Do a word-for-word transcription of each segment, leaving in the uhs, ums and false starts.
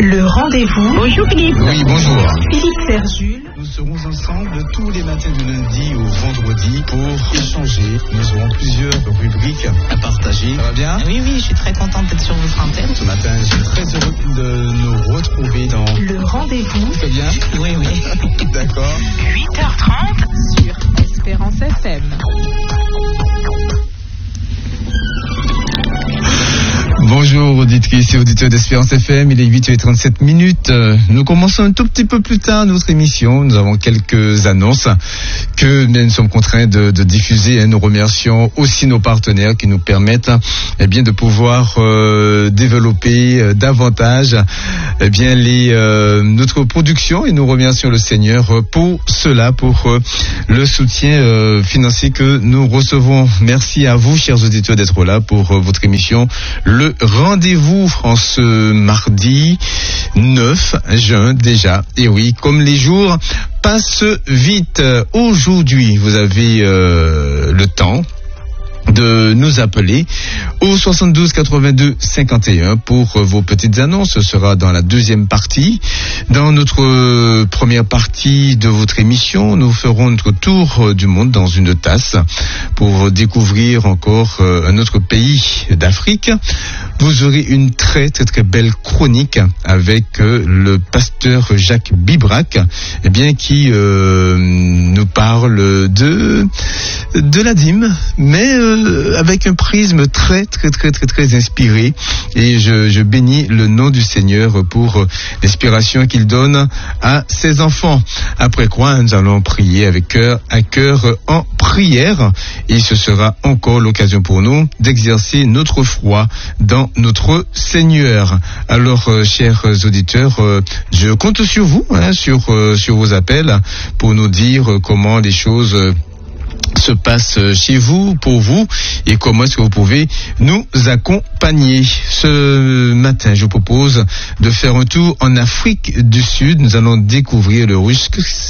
Le rendez-vous. Bonjour Philippe. Oui, bonjour. Philippe Serjul. Nous serons ensemble tous les matins du lundi au vendredi pour échanger. Nous aurons plusieurs rubriques à partager. Ça va bien? Oui, oui, je suis très contente d'être sur votre antenne. Ce matin, je suis très heureux de nous retrouver dans Le rendez-vous. Très bien. Oui, oui. D'accord. huit heures trente sur Espérance F M. Bonjour auditrices et auditeurs d'Espérance F M, il est huit heures trente-sept minutes. Nous commençons un tout petit peu plus tard notre émission. Nous avons quelques annonces que nous sommes contraints de, de diffuser. Nous remercions aussi nos partenaires qui nous permettent eh bien, de pouvoir euh, développer euh, davantage eh bien, les, euh, notre production, et nous remercions le Seigneur pour cela, pour euh, le soutien euh, financier que nous recevons. Merci à vous, chers auditeurs, d'être là pour euh, votre émission Le Rendez-vous en ce mardi neuf juin déjà. Et oui, comme les jours passent vite, aujourd'hui vous avez euh, le temps de nous appeler au soixante-douze quatre-vingt-deux cinquante et un pour vos petites annonces. Ce sera dans la deuxième partie. Dans notre première partie de votre émission, nous ferons notre tour du monde dans une tasse pour découvrir encore un autre pays d'Afrique. Vous aurez une très très très belle chronique avec le pasteur Jacques Bibrac, eh bien qui euh, nous parle de de la dîme, mais euh, avec un prisme très très très très très inspiré, et je, je bénis le nom du Seigneur pour l'inspiration qu'il donne à ses enfants. Après quoi, nous allons prier avec cœur à cœur en prière, et ce sera encore l'occasion pour nous d'exercer notre foi dans notre Seigneur. Alors, euh, chers auditeurs, euh, je compte sur vous, hein, sur euh, sur vos appels pour nous dire euh, comment les choses euh, se passe chez vous, pour vous, et comment est-ce que vous pouvez nous accompagner. Ce matin, je vous propose de faire un tour en Afrique du Sud. Nous allons découvrir le russe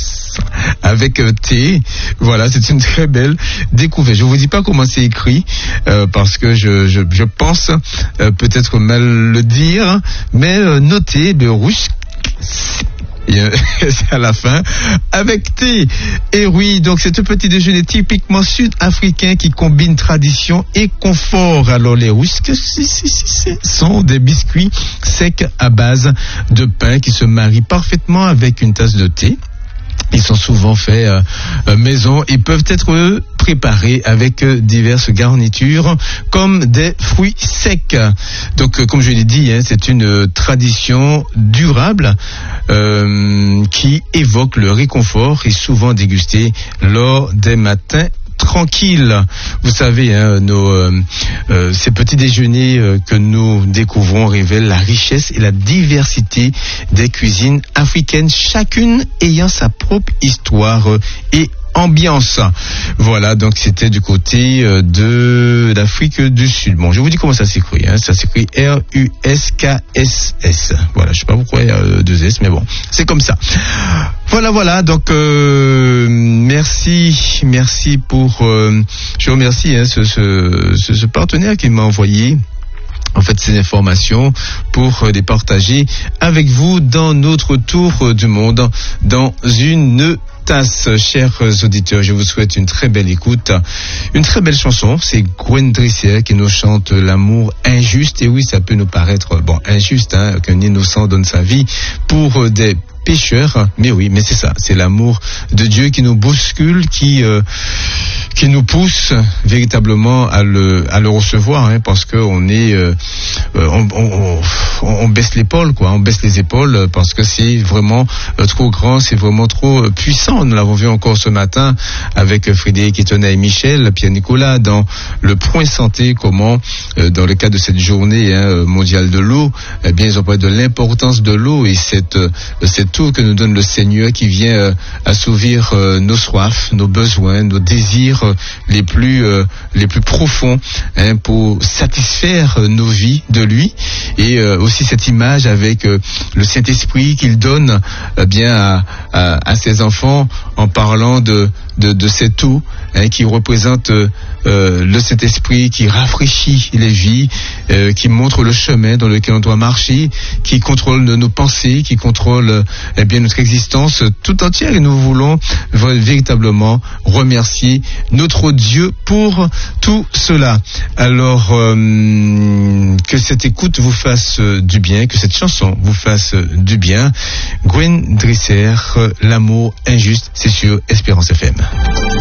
avec thé. Voilà, c'est une très belle découverte. Je vous dis pas comment c'est écrit euh, parce que je, je, je pense euh, peut-être mal le dire, mais euh, notez le russe. C'est à la fin avec thé. Et oui, donc c'est un petit déjeuner typiquement sud-africain qui combine tradition et confort. Alors les rusques sont des biscuits secs à base de pain qui se marient parfaitement avec une tasse de thé. Ils sont souvent faits euh, maison et peuvent être euh, préparés avec euh, diverses garnitures comme des fruits secs. Donc, euh, comme je l'ai dit, hein, c'est une euh, tradition durable euh, qui évoque le réconfort et souvent dégustée lors des matins tranquille. Vous savez, hein, nos, euh, euh, ces petits déjeuners euh, que nous découvrons révèlent la richesse et la diversité des cuisines africaines, chacune ayant sa propre histoire euh, et ambiance. Voilà, donc c'était du côté euh, de l'Afrique du Sud. Bon, je vous dis comment ça s'écrit, hein. Ça s'écrit R U S K S S. Voilà, je sais pas pourquoi il y a euh, deux S, mais bon, c'est comme ça. Voilà, voilà, donc euh, merci, merci pour... Euh, je remercie hein, ce, ce, ce, ce partenaire qui m'a envoyé en fait ces informations pour les partager avec vous dans notre tour du monde dans une tasse. Chers auditeurs, je vous souhaite une très belle écoute. Une très belle chanson, c'est Gwen Drisser qui nous chante l'amour injuste. Et oui, ça peut nous paraître bon injuste, hein, qu'un innocent donne sa vie pour des pécheurs, mais oui, mais c'est ça, c'est l'amour de Dieu qui nous bouscule, qui euh, qui nous pousse véritablement à le à le recevoir, hein, parce que on est euh, on, on, on baisse l'épaule, quoi, on baisse les épaules parce que c'est vraiment euh, trop grand, c'est vraiment trop euh, puissant. Nous l'avons vu encore ce matin avec Frédéric Etona et Michel, Pierre Nicolas dans le point santé, comment euh, dans le cadre de cette journée hein, mondiale de l'eau, eh bien ils ont parlé de l'importance de l'eau et cette euh, cette tout que nous donne le Seigneur qui vient euh, assouvir euh, nos soifs, nos besoins, nos désirs euh, les plus euh, les plus profonds hein, pour satisfaire euh, nos vies de lui, et euh, aussi cette image avec euh, le Saint-Esprit qu'il donne euh, bien à, à, à ses enfants en parlant de de, de cette eau hein, qui représente euh, le Saint-Esprit, qui rafraîchit les vies, euh, qui montre le chemin dans lequel on doit marcher, qui contrôle nos pensées, qui contrôle euh, eh bien notre existence tout entière. Et nous voulons véritablement remercier notre Dieu pour tout cela. Alors euh, que cette écoute vous fasse du bien, que cette chanson vous fasse du bien. Gwen Dresser, L'amour injuste, c'est sur Espérance F M.